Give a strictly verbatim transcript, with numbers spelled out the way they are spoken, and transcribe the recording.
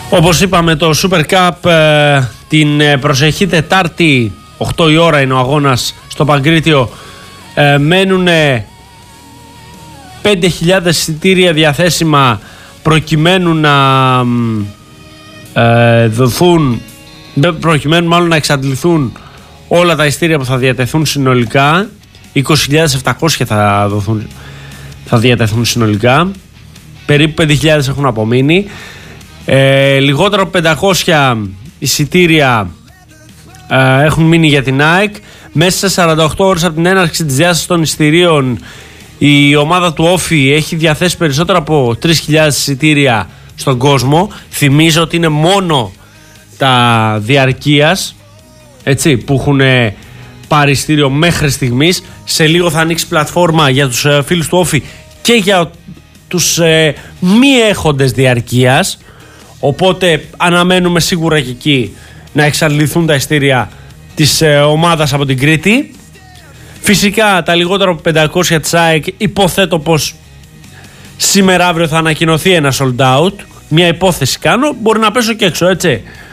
Όπως είπαμε, το Super Cup ε, την προσεχή Τετάρτη, οκτώ η ώρα είναι ο αγώνας στο Παγκρίτιο. Ε, μένουν πέντε χιλιάδες εισιτήρια διαθέσιμα προκειμένου να ε, δοθούν, προκειμένου μάλλον να εξαντληθούν όλα τα εισιτήρια που θα διατεθούν συνολικά. είκοσι χιλιάδες επτακόσια θα, δοθούν, θα διατεθούν συνολικά. Περίπου πέντε χιλιάδες έχουν απομείνει. Ε, λιγότερο από πεντακόσια εισιτήρια ε, έχουν μείνει για την ΑΕΚ. Μέσα σε σαράντα οκτώ ώρες από την έναρξη της διάσωσης των εισιτηρίων, η ομάδα του Όφη έχει διαθέσει περισσότερα από τρεις χιλιάδες εισιτήρια στον κόσμο. Θυμίζω ότι είναι μόνο τα διαρκείας, έτσι, που έχουν πάρει εισιτήριο μέχρι στιγμής. Σε λίγο θα ανοίξει πλατφόρμα για τους ε, φίλους του Όφη και για τους ε, μη έχοντες διαρκείας. Οπότε αναμένουμε σίγουρα και εκεί να εξαντληθούν τα εισιτήρια της ε, ομάδας από την Κρήτη. Φυσικά τα λιγότερα από πεντακόσια της ΑΕΚ, υποθέτω πως σήμερα αύριο θα ανακοινωθεί ένα sold out. Μια υπόθεση κάνω, μπορεί να πέσω και έξω, έτσι.